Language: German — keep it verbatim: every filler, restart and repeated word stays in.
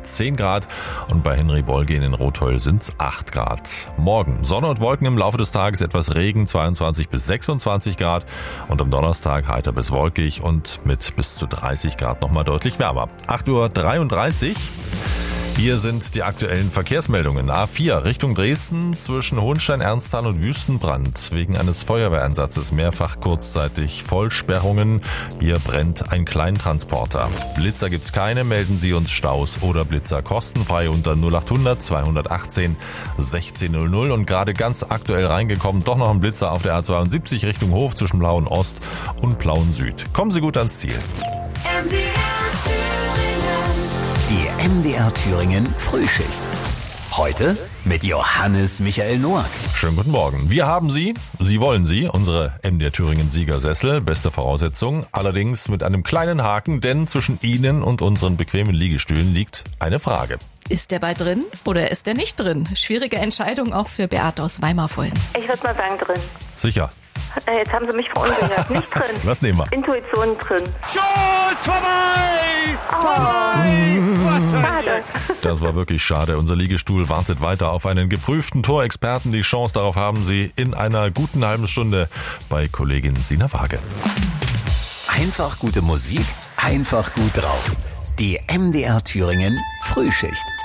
zehn Grad und bei Henry Bolgehen in Rothheul sind es acht Grad. Morgen Sonne und Wolken, im Laufe des Tages etwas Regen, zweiundzwanzig bis sechsundzwanzig Grad und am Donnerstag heiter bis wolkig und mit bis zu dreißig Grad nochmal deutlich wärmer. acht Uhr dreiunddreißig. Hier sind die aktuellen Verkehrsmeldungen. A vier Richtung Dresden zwischen Hohenstein-Ernsthal und Wüstenbrand. Wegen eines Feuerwehreinsatzes mehrfach kurzzeitig Vollsperrungen. Hier brennt ein Kleintransporter. Blitzer gibt's keine, melden Sie uns Staus oder Blitzer kostenfrei unter null achthundert zweihundertachtzehn sechzehnhundert. Und gerade ganz aktuell reingekommen, doch noch ein Blitzer auf der A zweiundsiebzig Richtung Hof zwischen Plauen Ost und Plauen Süd. Kommen Sie gut ans Ziel. Die M D R Thüringen Frühschicht. Heute mit Johannes Michael Noack. Schönen guten Morgen. Wir haben Sie, Sie wollen Sie, unsere M D R Thüringen Siegersessel. Beste Voraussetzung, allerdings mit einem kleinen Haken, denn zwischen Ihnen und unseren bequemen Liegestühlen liegt eine Frage. Ist der Ball drin oder ist der nicht drin? Schwierige Entscheidung auch für Beate aus Weimarvollen. Ich würde mal sagen drin. Sicher. Jetzt haben Sie mich verunsichert. Nicht drin. Was nehmen wir? Intuition drin. Schuss vorbei! Oh. Vorbei! Was ein Schade. Glück. Das war wirklich schade. Unser Liegestuhl wartet weiter auf einen geprüften Torexperten. Die Chance darauf haben Sie in einer guten halben Stunde bei Kollegin Sina Waage. Einfach gute Musik, einfach gut drauf. Die M D R Thüringen Frühschicht.